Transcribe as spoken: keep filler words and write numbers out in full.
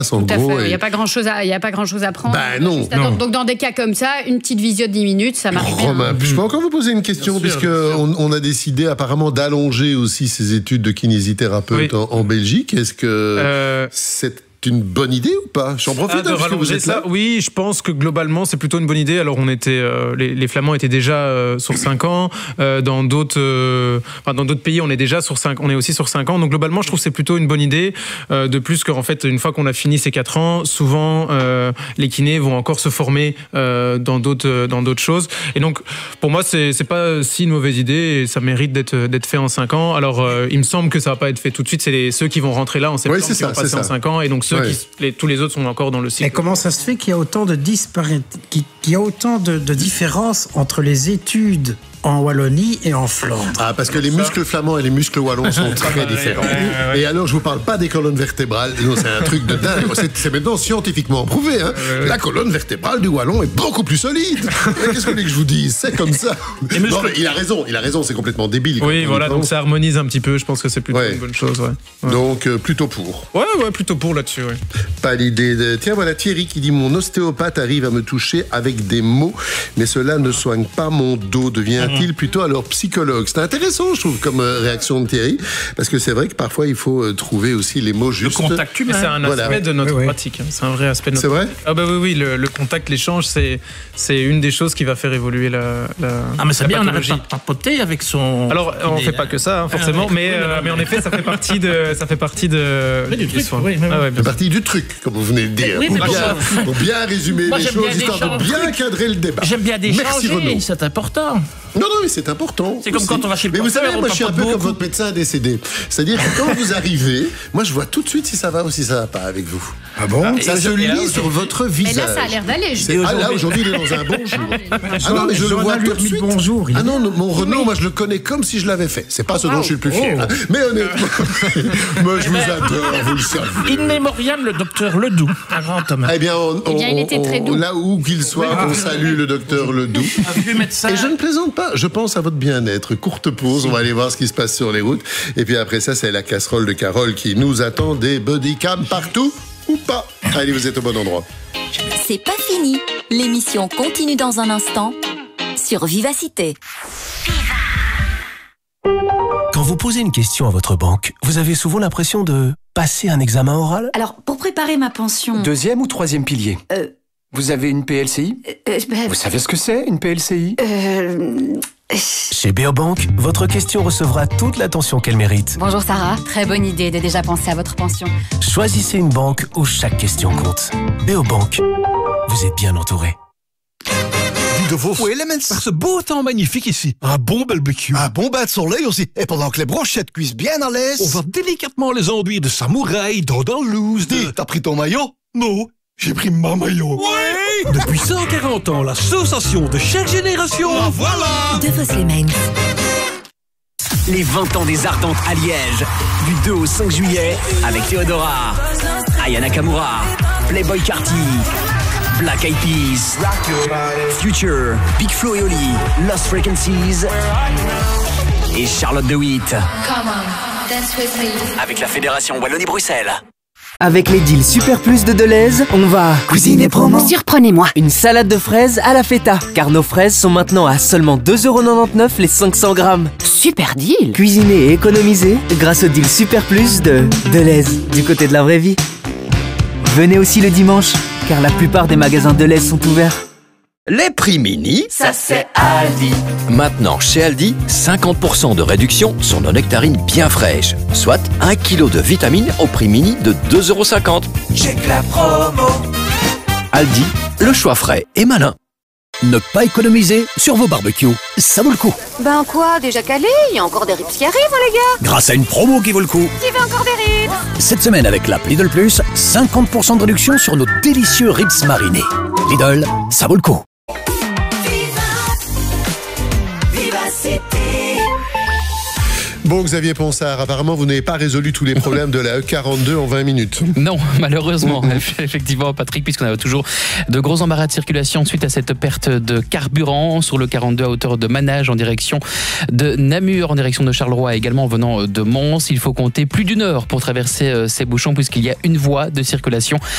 En Tout à gros, fait. Il et... n'y a pas grand-chose à, il y a pas grand-chose à prendre. Bah non, non. Donc dans des cas comme ça, une petite visio de dix minutes, ça marche bien. Romain, je peux encore vous poser une question, Bien sûr, puisque on, on a décidé apparemment d'allonger aussi ces études de kinésithérapeute Oui. en, en Belgique. Est-ce que Euh, c'est une bonne idée ou pas? J'en profite, Ah, de hein, puisque vous rallonger êtes là. ça, oui, je pense que globalement c'est plutôt une bonne idée. Alors on était, euh, les, les Flamands étaient déjà euh, sur cinq ans, euh, dans d'autres, euh, enfin, dans d'autres pays on est déjà sur cinq, on est aussi sur cinq ans. Donc globalement je trouve que c'est plutôt une bonne idée. Euh, de plus qu'en fait une fois qu'on a fini ces quatre ans, souvent euh, les kinés vont encore se former euh, dans d'autres, dans d'autres choses. Et donc pour moi c'est, c'est pas si une mauvaise idée et ça mérite d'être, d'être fait en cinq ans. Alors euh, il me semble que ça va pas être fait tout de suite. C'est les, ceux qui vont rentrer là en septembre Oui, c'est qui ça, vont c'est passer en ça. cinq ans et donc ceux Ouais. qui, les, tous les autres sont encore dans le cycle. Mais comment ça se fait qu'il y a autant de dispari- qu'il qu'il y a autant de, de différences entre les études en Wallonie et en Flandre? Ah, parce que les muscles flamands et les muscles wallons sont très différents. Et alors, je vous parle pas des colonnes vertébrales. Non, c'est un truc de dingue. C'est, c'est maintenant scientifiquement prouvé. Hein. La colonne vertébrale du wallon est beaucoup plus solide. Mais qu'est-ce que vous voulez que je vous dise? C'est comme ça. Non, mais il a raison. Il a raison. C'est complètement débile. quand Oui, on voilà, y donc pense. ça harmonise un petit peu. Je pense que c'est plutôt Ouais. une bonne chose. Ouais, ouais. Donc, euh, plutôt pour. ouais, ouais, plutôt pour là-dessus. Ouais. Pas l'idée de... Tiens, voilà Thierry qui dit « Mon ostéopathe arrive à me toucher avec des mots, mais cela ne soigne pas mon dos. Devient-il plutôt alors psychologue ?» C'est intéressant, je trouve, comme euh, réaction de Thierry, parce que c'est vrai que parfois, il faut euh, trouver aussi les mots Le justes. contact Mais humain. c'est un Voilà. aspect de notre Oui, oui. pratique. hein. C'est un vrai aspect de notre C'est vrai? Ah bah oui, oui, le, le contact, l'échange, c'est, c'est une des choses qui va faire évoluer la, la Ah, mais c'est la bien, on arrête pathologie. pas de papoter avec son. Alors, on kiné, fait pas hein. que ça, hein, forcément, Ah, oui. mais, Oui, euh, non, non, mais en mais- effet, ça fait partie de, ça fait partie de, Oui, du truc, soin. oui, oui, oui. Ah ouais, bien C'est sûr. partie du truc, comme vous venez de dire. Oui, mais pour, bon, bien, ça- pour bien résumer Moi, les j'aime choses, bien histoire de d'échanger. bien cadrer le débat. J'aime bien Merci d'échanger, Renaud. c'est important. Non, non, mais c'est important. C'est comme aussi. quand on va chez le Mais vous coiffeur, savez, on moi, je suis un papote peu comme beaucoup. votre médecin décédé. C'est-à-dire que quand vous arrivez, moi, je vois tout de suite si ça va ou si ça va pas avec vous. Ah bon? Ça se lit sur votre Mais visage. là, ça a l'air d'aller. je- C'est- ah, là, aujourd'hui, il est dans un bon jour. Ah non, mais je le Johanna vois lui tout a de mis suite. bonjour, il Ah est- non, non, mon Renaud, moi, je le connais comme si je l'avais fait. C'est pas ce dont je suis le plus fier. hein. Mais honnêtement, moi, je vous adore, vous le savez. In memoriam, le docteur Ledoux, un grand homme. Eh bien, on, Eh bien, il on- était très on- doux. là où qu'il soit, on salue le docteur Ledoux. Un vieux médecin. Et je ne plaisante pas, je pense à votre bien-être. Courte pause, on va aller voir ce qui se passe sur les routes. Et puis après ça, c'est la casserole de Carole qui nous attend des bodycams partout ou pas. Allez, vous êtes au bon endroit. C'est pas fini. L'émission continue dans un instant sur Vivacité. Quand vous posez une question à votre banque, vous avez souvent l'impression de passer un examen oral? Alors, pour préparer ma pension... Deuxième ou troisième pilier Euh, Vous avez une P L C I euh, ben, Vous savez ce que c'est, une P L C I euh, Chez Beobank, votre question recevra toute l'attention qu'elle mérite. Bonjour Sarah, très bonne idée de déjà penser à votre pension. Choisissez une banque où chaque question compte. Beobank, vous êtes bien entouré. De vos elements. Par ce beau temps magnifique ici. Un bon barbecue. Un bon bain de soleil aussi. Et pendant que les brochettes cuisent bien à l'aise, on va délicatement les enduire de samouraï, d'andalouse, de... Dis, t'as pris ton maillot? Non, j'ai pris ma maillot. Ouais. Depuis cent quarante ans, l'association de chaque génération. Ah, voilà. De vos Slimane. Les vingt ans des Ardentes à Liège. Du deux au cinq juillet, avec Théodora, Aya Nakamura, Playboy Carti, Black Eyed Peas, Future, Big Flo et Oli, Lost Frequencies et Charlotte de Witt. Avec la Fédération Wallonie-Bruxelles. Avec les deals Super Plus de Deleuze, on va cuisiner promo. Surprenez-moi. Une salade de fraises à la feta, car nos fraises sont maintenant à seulement deux euros quatre-vingt-dix-neuf les cinq cents grammes. Super deal. Cuisiner et économiser grâce au deal Super Plus de Deleuze, du côté de la vraie vie. Venez aussi le dimanche, car la plupart des magasins Deleuze sont ouverts. Les prix mini, Ça c'est Aldi. maintenant chez Aldi, cinquante pour cent de réduction sur nos nectarines bien fraîches, soit un kilo de vitamines au prix mini de deux euros cinquante. Check la promo. Aldi, le choix frais et malin. Ne pas économiser sur vos barbecues, ça vaut le coup. Ben quoi, déjà calé? Il y a encore des rips qui arrivent, hein, les gars. Grâce à une promo qui vaut le coup. Qui veut encore des rips? Cette semaine avec l'app Lidl Plus, cinquante pour cent de réduction sur nos délicieux ribs marinés. Lidl, ça vaut le coup. Bon, Xavier Ponsard, apparemment, vous n'avez pas résolu tous les problèmes de la E quarante-deux en vingt minutes. Non, malheureusement, effectivement, Patrick, puisqu'on a toujours de gros embarras de circulation suite à cette perte de carburant sur le quarante-deux à hauteur de Manage en direction de Namur, en direction de Charleroi, également en venant de Mons. Il faut compter plus d'une heure pour traverser ces bouchons puisqu'il y a une voie de circulation